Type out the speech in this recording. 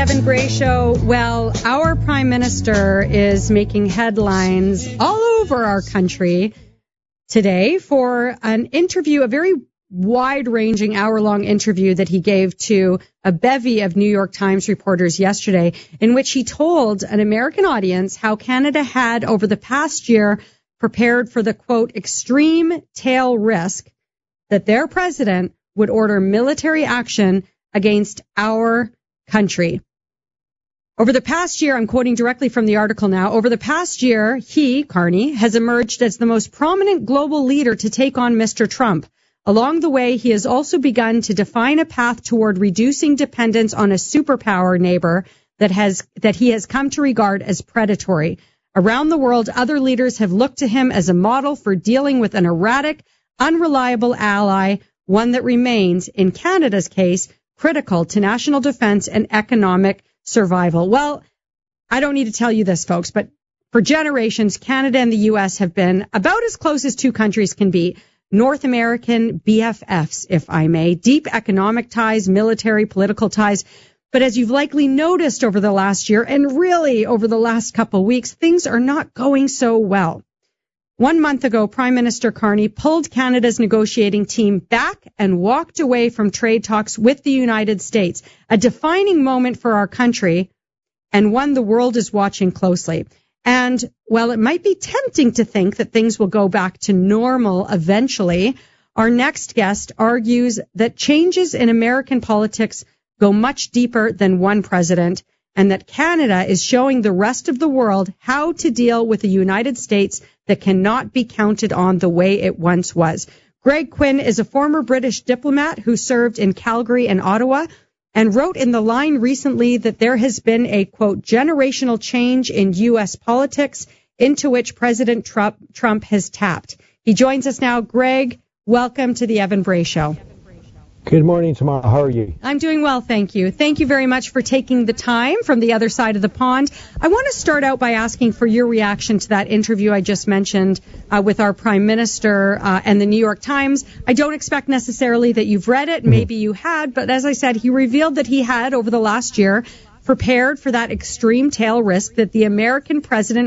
Evan Gray Show. Well, our Prime Minister is making headlines all over our country today for an interview, a very wide-ranging hour-long interview that he gave to a bevy of New York Times reporters yesterday, in which he told an American audience how Canada had, over the past year, prepared for the, quote, extreme tail risk that their president would order military action against our country. Over the past year, I'm quoting directly from the article now, over the past year, he, Carney, has emerged as the most prominent global leader to take on Mr. Trump. Along the way, he has also begun to define a path toward reducing dependence on a superpower neighbor that he has come to regard as predatory. Around the world, other leaders have looked to him as a model for dealing with an erratic, unreliable ally, one that remains, in Canada's case, critical to national defense and economic survival. Well, I don't need to tell you this, folks, but for generations, Canada and the U.S. have been about as close as two countries can be. North American BFFs, if I may, deep economic ties, military, political ties. But as you've likely noticed over the last year, and really over the last couple of weeks, things are not going so well. 1 month ago, Prime Minister Carney pulled Canada's negotiating team back and walked away from trade talks with the United States, a defining moment for our country and one the world is watching closely. And while it might be tempting to think that things will go back to normal eventually, our next guest argues that changes in American politics go much deeper than one president, and that Canada is showing the rest of the world how to deal with a United States that cannot be counted on the way it once was. Greg Quinn is a former British diplomat who served in Calgary and Ottawa and wrote in The Line recently that there has been a, quote, generational change in U.S. politics into which President Trump has tapped. He joins us now. Greg, welcome to the Evan Bray Show. Good morning, Tamara. How are you? I'm doing well, thank you. Thank you very much for taking the time from the other side of the pond. I want to start out by asking for your reaction to that interview I just mentioned with our Prime Minister and the New York Times. I don't expect necessarily that you've read it. Maybe you had, but as I said, he revealed that he had, over the last year, prepared for that extreme tail risk that the American president